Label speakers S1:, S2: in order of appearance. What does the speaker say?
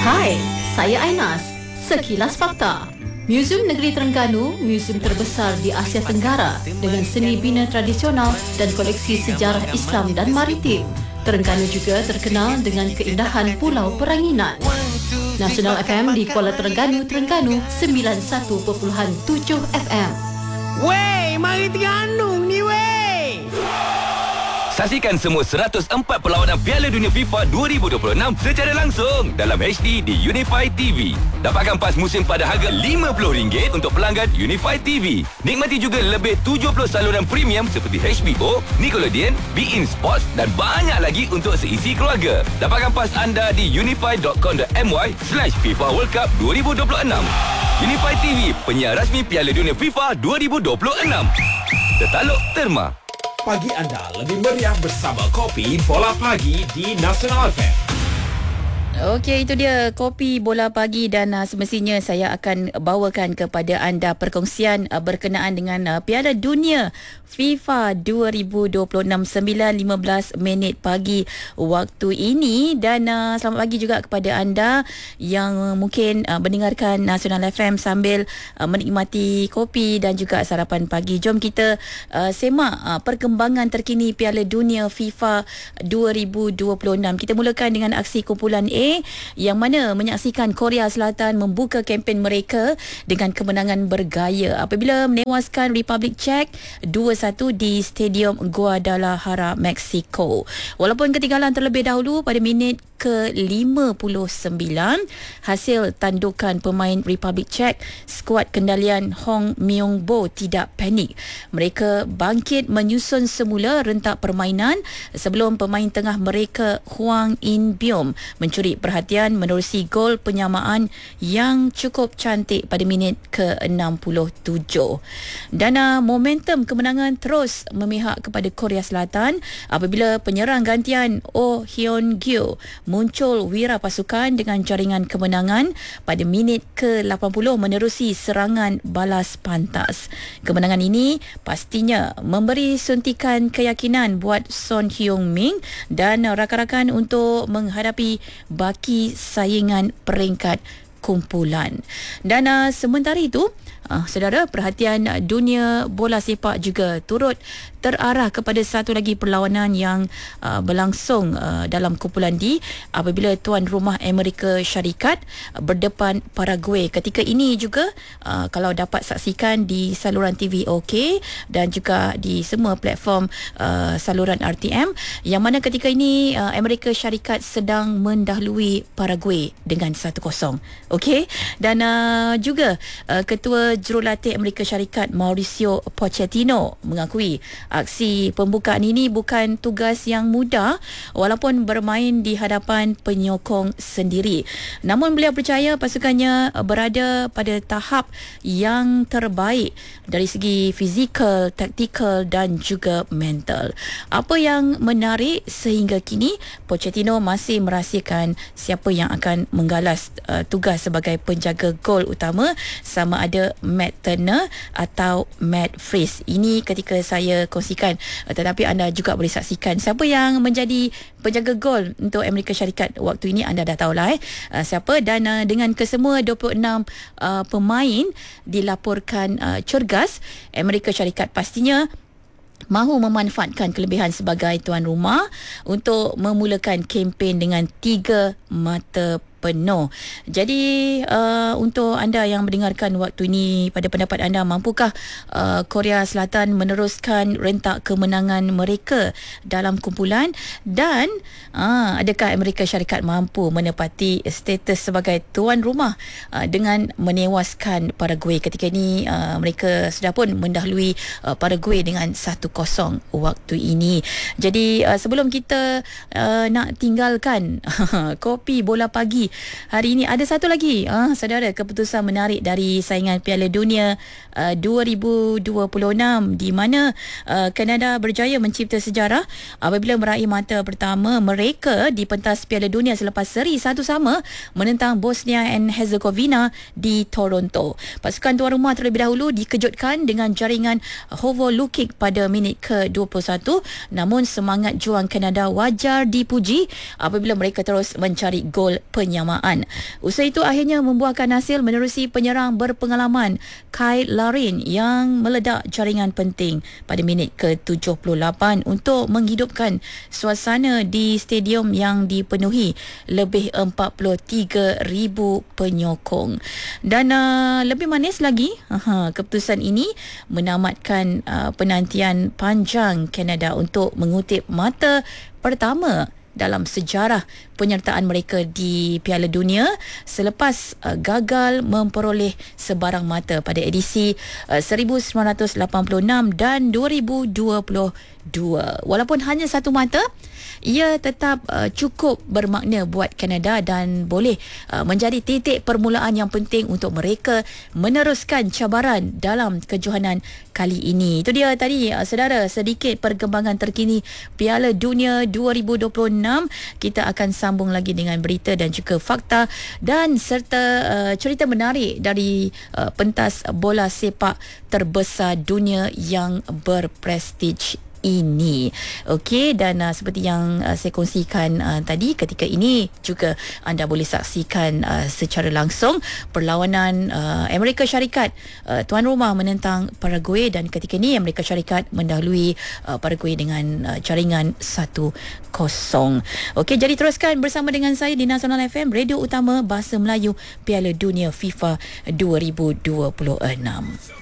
S1: Hai, saya Ainas. Sekilas Fakta. Muzium Negeri Terengganu, muzium terbesar di Asia Tenggara dengan seni bina tradisional dan koleksi sejarah Islam dan maritim. Terengganu juga terkenal dengan keindahan Pulau Peranginan. Nasional FM di Kuala Terengganu, 91.7 FM.
S2: Wey, mari Terengganu ni wey.
S3: Saksikan semua 104 perlawanan Piala Dunia FIFA 2026 secara langsung dalam HD di Unify TV. Dapatkan pas musim pada harga RM50 untuk pelanggan Unify TV. Nikmati juga lebih 70 saluran premium seperti HBO, Nickelodeon, beIN Sports dan banyak lagi untuk seisi keluarga. Dapatkan pas anda di unify.com.my/FIFA World Cup 2026. Unify TV, penyiar rasmi Piala Dunia FIFA 2026. Tertaluk Terma.
S4: Pagi anda lebih meriah bersama Kopi Bola Pagi di Nasional FM.
S5: Okey, itu dia Kopi Bola Pagi dan semestinya saya akan bawakan kepada anda perkongsian berkenaan dengan Piala Dunia FIFA 2026 9.15 minit pagi waktu ini. Dan selamat pagi juga kepada anda yang mungkin mendengarkan Nasional FM sambil menikmati kopi dan juga sarapan pagi. Jom kita semak perkembangan terkini Piala Dunia FIFA 2026. Kita mulakan dengan aksi kumpulan A yang mana menyaksikan Korea Selatan membuka kempen mereka dengan kemenangan bergaya apabila menewaskan Republik Czech 2-1 di Stadium Guadalajara, Mexico. Walaupun ketinggalan terlebih dahulu pada minit ke-59, hasil tandukan pemain Republik Czech, skuad kendalian Hong Myung-bo tidak panik. Mereka bangkit menyusun semula rentak permainan sebelum pemain tengah mereka Hwang In-beom mencuri perhatian menerusi gol penyamaan yang cukup cantik pada minit ke-67. Dan momentum kemenangan terus memihak kepada Korea Selatan apabila penyerang gantian Oh Hyun-gyu muncul wira pasukan dengan jaringan kemenangan pada minit ke-80 menerusi serangan balas pantas. Kemenangan ini pastinya memberi suntikan keyakinan buat Son Heung-min dan rakan-rakan untuk menghadapi baki saingan peringkat kumpulan. Dan sementara itu, saudara, perhatian dunia bola sepak juga turut terarah kepada satu lagi perlawanan yang berlangsung dalam kumpulan D apabila tuan rumah Amerika Syarikat berdepan Paraguay. Ketika ini juga kalau dapat saksikan di saluran TV OK dan juga di semua platform saluran RTM, yang mana ketika ini Amerika Syarikat sedang mendahului Paraguay dengan 1-0. OK, dan juga Ketua Jurulatih Amerika Syarikat Mauricio Pochettino mengakui aksi pembukaan ini bukan tugas yang mudah walaupun bermain di hadapan penyokong sendiri. Namun beliau percaya pasukannya berada pada tahap yang terbaik dari segi fizikal, taktikal dan juga mental. Apa yang menarik sehingga kini, Pochettino masih merahsiakan siapa yang akan menggalas tugas sebagai penjaga gol utama, sama ada Matt Turner atau Matt Freese. Ini ketika saya kongsikan, tetapi anda juga boleh saksikan siapa yang menjadi penjaga gol untuk Amerika Syarikat waktu ini. Anda dah tahulah siapa. Dan dengan kesemua 26 pemain dilaporkan cergas, Amerika Syarikat pastinya mahu memanfaatkan kelebihan sebagai tuan rumah untuk memulakan kempen dengan 3 mata penuh. Jadi untuk anda yang mendengarkan waktu ini, pada pendapat anda, mampukah Korea Selatan meneruskan rentak kemenangan mereka dalam kumpulan? Dan adakah Amerika Syarikat mampu menepati status sebagai tuan rumah dengan menewaskan Paraguay? Ketika ini mereka sudah pun mendahului Paraguay dengan 1-0 waktu ini. Jadi sebelum kita nak tinggalkan Kopi Bola Pagi hari ini, ada satu lagi saudara, keputusan menarik dari saingan Piala Dunia 2026 di mana Kanada berjaya mencipta sejarah apabila meraih mata pertama mereka di pentas Piala Dunia selepas seri 1-1 menentang Bosnia and Herzegovina di Toronto. Pasukan tuan rumah terlebih dahulu dikejutkan dengan jaringan Hovo Lukic pada minit ke-21, namun semangat juang Kanada wajar dipuji apabila mereka terus mencari gol penyambung. kenamaan. Usaha itu akhirnya membuahkan hasil menerusi penyerang berpengalaman Kyle Larin yang meledak jaringan penting pada minit ke-78 untuk menghidupkan suasana di stadium yang dipenuhi lebih 43,000 penyokong. Dan lebih manis lagi, keputusan ini menamatkan penantian panjang Kanada untuk mengutip mata pertama dalam sejarah penyertaan mereka di Piala Dunia selepas gagal memperoleh sebarang mata pada edisi 1986 dan 2022. Walaupun hanya satu mata, ia tetap cukup bermakna buat Kanada dan boleh menjadi titik permulaan yang penting untuk mereka meneruskan cabaran dalam kejohanan kali ini. Itu dia tadi, saudara, sedikit perkembangan terkini Piala Dunia 2026. Kita akan sambung lagi dengan berita dan juga fakta dan serta cerita menarik dari pentas bola sepak terbesar dunia yang berprestij ini. Okey, dan seperti yang saya kongsikan tadi, ketika ini juga anda boleh saksikan secara langsung perlawanan Amerika Syarikat tuan rumah menentang Paraguay, dan ketika ini Amerika Syarikat mendahului Paraguay dengan jaringan 1-0. Okey, jadi teruskan bersama dengan saya di Nasional FM, radio utama bahasa Melayu Piala Dunia FIFA 2026.